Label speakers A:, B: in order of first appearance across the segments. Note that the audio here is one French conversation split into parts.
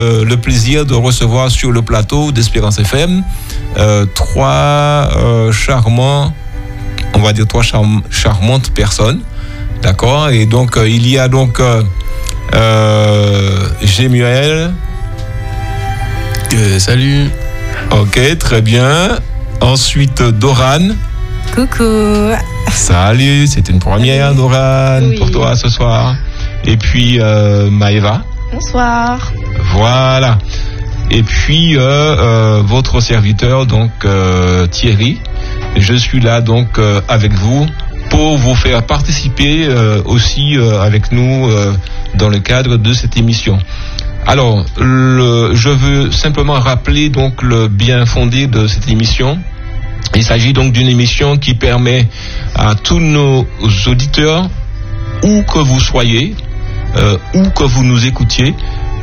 A: le plaisir de recevoir sur le plateau d'Espérance FM trois charmantes personnes, d'accord. Et donc il y a donc Jemuel.
B: Salut.
A: Ok, très bien. Ensuite Doran.
C: Coucou.
A: Salut, c'est une première, Doran, oui, pour toi ce soir. Et puis Maëva.
C: Bonsoir.
A: Voilà. Et puis votre serviteur, donc Thierry. Je suis là donc avec vous pour vous faire participer aussi avec nous dans le cadre de cette émission. Alors, je veux simplement rappeler donc le bien fondé de cette émission. Il s'agit donc d'une émission qui permet à tous nos auditeurs, où que vous soyez, où que vous nous écoutiez,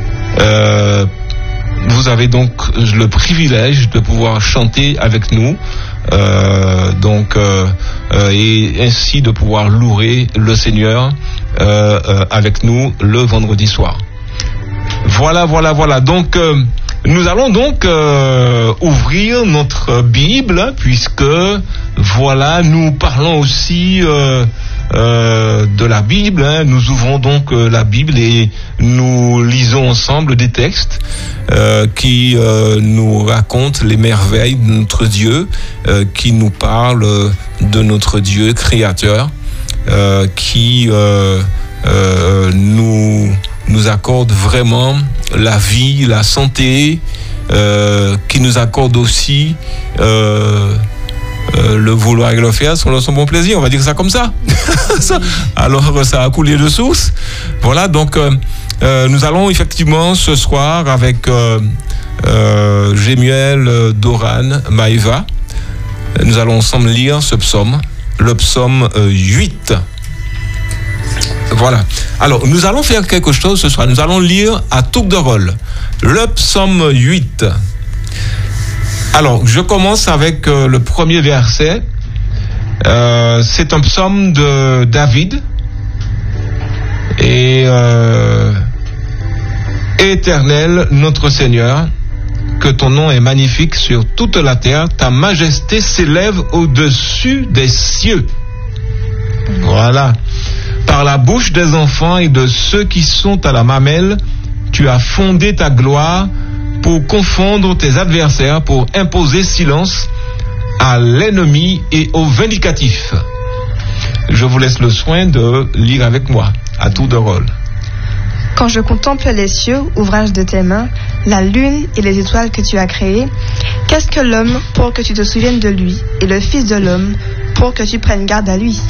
A: vous avez donc le privilège de pouvoir chanter avec nous, et ainsi de pouvoir louer le Seigneur avec nous le vendredi soir. Voilà. Donc nous allons donc ouvrir notre Bible, puisque voilà, nous parlons aussi de la Bible. Nous ouvrons donc la Bible et nous lisons ensemble des textes qui nous racontent les merveilles de notre Dieu, qui nous parlent de notre Dieu créateur, qui nous accorde vraiment la vie, la santé, qui nous accorde aussi le vouloir et le faire selon son bon plaisir, on va dire ça comme ça. Alors ça a coulé de source. Voilà, donc nous allons effectivement ce soir avec Jemuel, Doran, Maëva, nous allons ensemble lire ce psaume, le psaume 8. Voilà. Alors, nous allons faire quelque chose ce soir. Nous allons lire à tour de rôle le psaume 8. Alors, je commence avec le premier verset. C'est un psaume de David. Et Éternel, notre Seigneur, que ton nom est magnifique sur toute la terre. Ta majesté s'élève au-dessus des cieux. Voilà. Par la bouche des enfants et de ceux qui sont à la mamelle, tu as fondé ta gloire pour confondre tes adversaires, pour imposer silence à l'ennemi et au vindicatif. Je vous laisse le soin de lire avec moi, à tour de rôle.
D: Quand je contemple les cieux, ouvrage de tes mains, la lune et les étoiles que tu as créées, qu'est-ce que l'homme pour que tu te souviennes de lui, et le fils de l'homme pour que tu prennes garde à lui?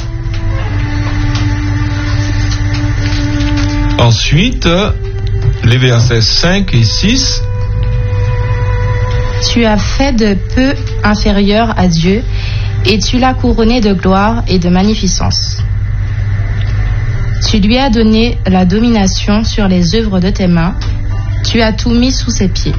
A: Ensuite, les versets 5 et 6.
E: Tu as fait de peu inférieur à Dieu, et tu l'as couronné de gloire et de magnificence. Tu lui as donné la domination sur les œuvres de tes mains, tu as tout mis sous ses pieds.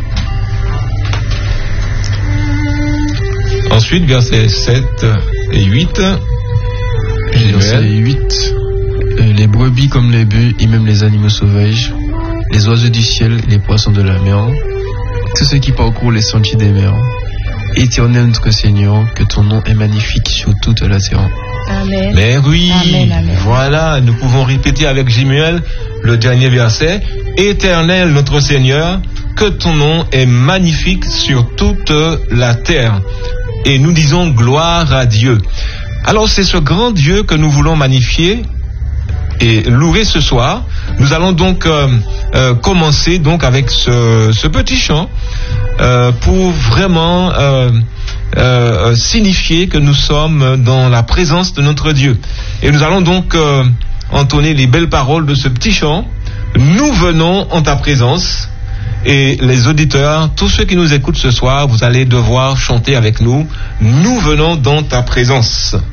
A: Ensuite, versets 7 et 8.
B: Verset 8. Les brebis comme les bœufs et même les animaux sauvages, les oiseaux du ciel et les poissons de la mer, tous ceux qui parcourent les sentiers des mers. Éternel notre Seigneur, que ton nom est magnifique sur toute la terre.
D: Amen.
A: Mais oui,
E: Amen.
A: Voilà, nous pouvons répéter avec Jemuel le dernier verset. Éternel notre Seigneur, que ton nom est magnifique sur toute la terre. Et nous disons gloire à Dieu. Alors c'est ce grand Dieu que nous voulons magnifier et louer ce soir. Nous allons donc commencer donc avec ce petit chant pour vraiment signifier que nous sommes dans la présence de notre Dieu. Et nous allons donc entonner les belles paroles de ce petit chant. Nous venons en ta présence. Et les auditeurs, tous ceux qui nous écoutent ce soir, vous allez devoir chanter avec nous. Nous venons dans ta présence.